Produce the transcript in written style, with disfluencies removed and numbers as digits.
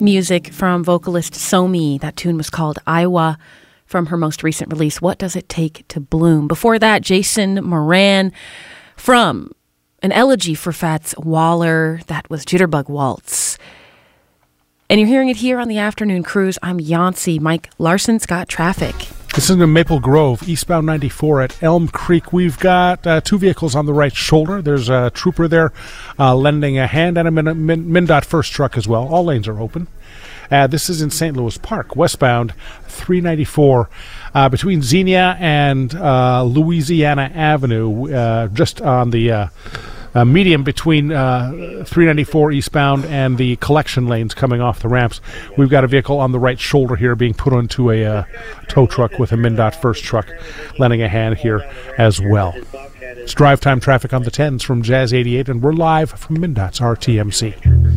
Music from vocalist Somi. That tune was called Iowa from her most recent release, What Does It Take to Bloom? Before that, Jason Moran from an elegy for Fats Waller. That was Jitterbug Waltz. And you're hearing it here on the Afternoon Cruise. I'm Yancey. Mike Larson's got traffic. This is in Maple Grove, eastbound 94 at Elm Creek. We've got two vehicles on the right shoulder. There's a trooper there lending a hand, and a MnDOT first truck as well. All lanes are open. This is in St. Louis Park, westbound 394 between Xenia and Louisiana Avenue, just on the medium between 394 eastbound and the collection lanes coming off the ramps. We've got a vehicle on the right shoulder here being put onto a tow truck with a MnDOT first truck lending a hand here as well. It's drive time traffic on the 10s from Jazz 88, and we're live from MnDOT's RTMC.